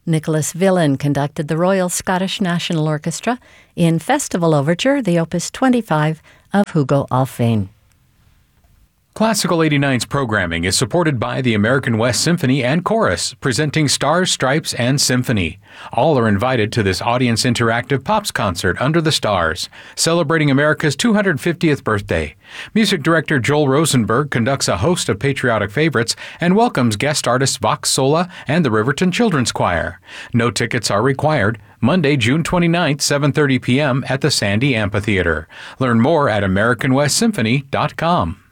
Nicholas Villan conducted the Royal Scottish National Orchestra in Festival Overture, the Opus 25 of Hugo Alfvén. Classical 89's programming is supported by the American West Symphony and Chorus, presenting Stars, Stripes, and Symphony. All are invited to this audience interactive Pops concert under the stars, celebrating America's 250th birthday. Music director Joel Rosenberg conducts a host of patriotic favorites and welcomes guest artists Vox Sola and the Riverton Children's Choir. No tickets are required. Monday, June 29th, 7:30 p.m. at the Sandy Amphitheater. Learn more at AmericanWestSymphony.com.